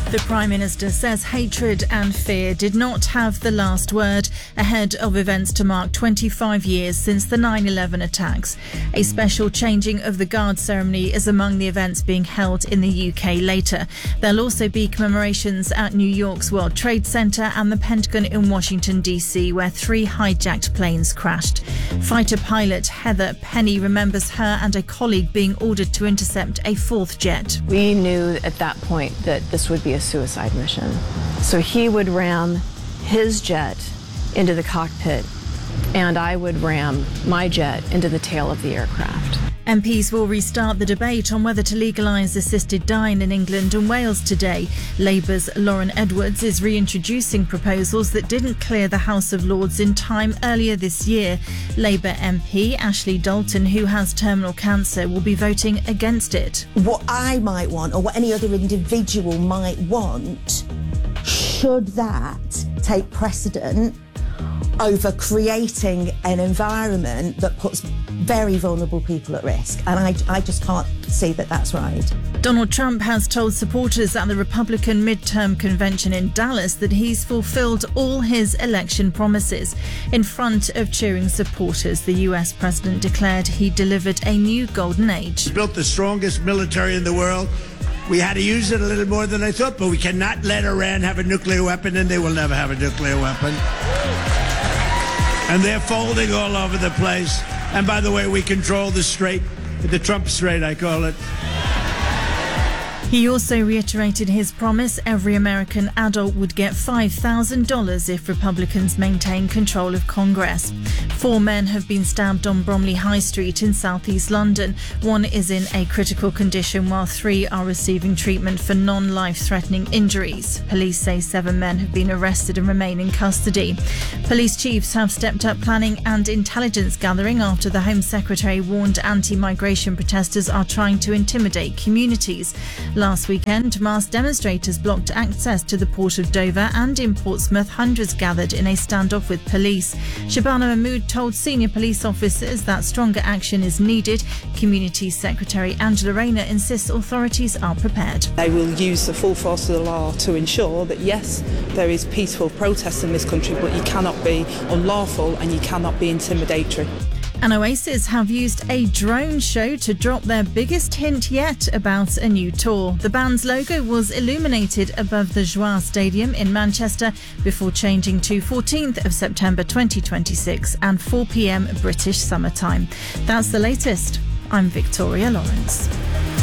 The Prime Minister says hatred and fear did not have the last word ahead of events to mark 25 years since the 9/11 attacks. A special changing of the guard ceremony is among the events being held in the UK later. There'll also be commemorations at New York's World Trade Center and the Pentagon in Washington, D.C., where 3 hijacked planes crashed. Fighter pilot Heather Penny remembers her and a colleague being ordered to intercept a 4th jet. We knew at that point that this would be a suicide mission. So he would ram his jet into the cockpit and I would ram my jet into the tail of the aircraft. MPs will restart the debate on whether to legalise assisted dying in England and Wales today. Labour's Lauren Edwards is reintroducing proposals that didn't clear the House of Lords in time earlier this year. Labour MP Ashley Dalton, who has terminal cancer, will be voting against it. What I might want, or what any other individual might want, should that take precedent over creating an environment that puts very vulnerable people at risk. And I just can't see that that's right. Donald Trump has told supporters at the Republican midterm convention in Dallas that he's fulfilled all his election promises. In front of cheering supporters, the US president declared he delivered a new golden age. We built the strongest military in the world. We had to use it a little more than I thought, but we cannot let Iran have a nuclear weapon, and they will never have a nuclear weapon. And they're folding all over the place. And by the way, we control the strait, the Trump Strait, I call it. He also reiterated his promise every American adult would get $5,000 if Republicans maintain control of Congress. 4 men have been stabbed on Bromley High Street in southeast London. 1 is in a critical condition while 3 are receiving treatment for non-life-threatening injuries. Police say 7 men have been arrested and remain in custody. Police chiefs have stepped up planning and intelligence gathering after the Home Secretary warned anti-migration protesters are trying to intimidate communities. Last weekend, mass demonstrators blocked access to the port of Dover, and in Portsmouth, hundreds gathered in a standoff with police. Shabana Mahmood told senior police officers that stronger action is needed. Community Secretary Angela Rayner insists authorities are prepared. They will use the full force of the law to ensure that, yes, there is peaceful protest in this country, but you cannot be unlawful and you cannot be intimidatory. And Oasis have used a drone show to drop their biggest hint yet about a new tour. The band's logo was illuminated above the Joie Stadium in Manchester before changing to 14th of September 2026 and 4 p.m. British summertime. That's the latest. I'm Victoria Lawrence.